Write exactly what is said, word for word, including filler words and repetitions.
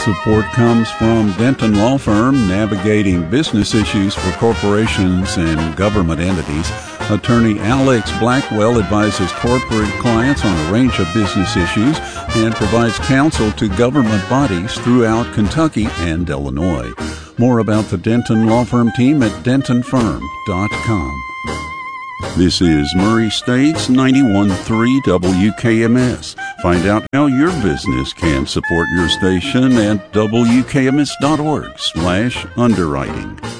Support comes from Denton Law Firm, navigating business issues for corporations and government entities. Attorney Alex Blackwell advises corporate clients on a range of business issues and provides counsel to government bodies throughout Kentucky and Illinois. More about the Denton Law Firm team at denton firm dot com. This is Murray State's ninety-one point three W K M S. Find out how your business can support your station at W K M S dot org slash underwriting.